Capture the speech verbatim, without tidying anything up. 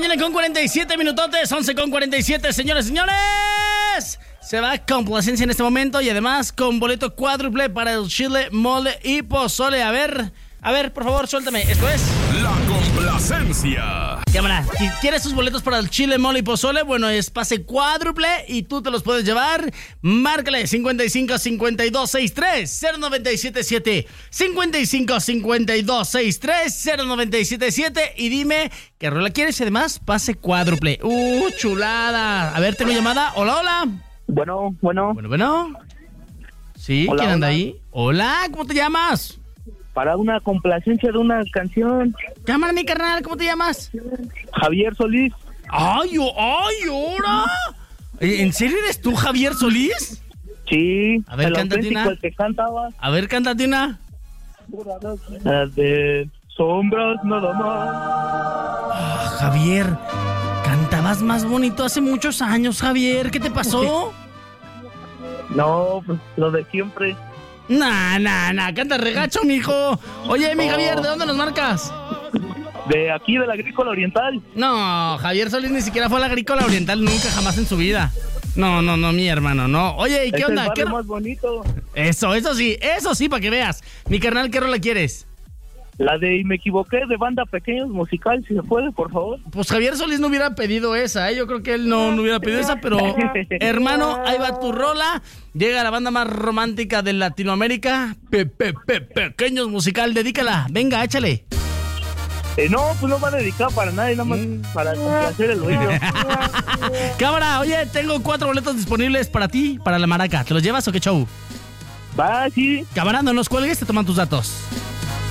mañana con cuarenta y siete minutotes, once con cuarenta y siete, señores, señores. Se va con complacencia en este momento y además con boleto cuádruple para el chile, mole y pozole. A ver, a ver, por favor, suéltame. Esto es... La complacencia. Cámara, si quieres tus boletos para el chile, mole y pozole, bueno, es pase cuádruple y tú te los puedes llevar. Márcale cincuenta y cinco, cincuenta y dos, sesenta y tres, cero noventa y siete siete. cincuenta y cinco, cincuenta y dos, sesenta y tres, cero noventa y siete siete y dime qué rola quieres y además pase cuádruple. Uh, chulada. A ver, tengo llamada. Hola, hola. Bueno, bueno. Bueno, bueno. Sí, Hola, ¿quién anda hola. ahí? Hola, ¿cómo te llamas? Para una complacencia de una canción. Cámara, mi carnal, ¿cómo te llamas? Javier Solís. ¡Ay, oh, ay, ahora! ¿En serio eres tú, Javier Solís? Sí. A ver, el cántate auténtico, una. el que cantaba. A ver, cántate una. La de Sombras nada más. Ah, Javier, cantabas más bonito hace muchos años, Javier. ¿Qué te pasó? No, pues lo de siempre. Nah, nah, nah, canta regacho, mijo. Oye, mi Javier, ¿de dónde nos marcas? De aquí, de la Agrícola Oriental. No, Javier Solís ni siquiera fue a la Agrícola Oriental nunca, jamás en su vida. No, no, no, mi hermano, no. Oye, ¿y qué Es onda? el barrio ¿Qué ro- más bonito. Eso, eso sí, eso sí, para que veas. Mi carnal, ¿qué rola quieres? La de Y me equivoqué, de Banda Pequeños Musical, si se puede, por favor. Pues Javier Solís no hubiera pedido esa, ¿eh? Yo creo que él no, no hubiera pedido esa, pero hermano, ahí va tu rola. Llega la banda más romántica de Latinoamérica, Pe, pe, pe, Pequeños Musical, dedícala. Venga, échale. Eh, no, pues no va a dedicar para nadie, nada más para complacer el oído. Cámara, oye, tengo cuatro boletos disponibles para ti, para la maraca. ¿Te los llevas o qué show? Va, sí. Cámara, no nos cuelgues, te toman tus datos.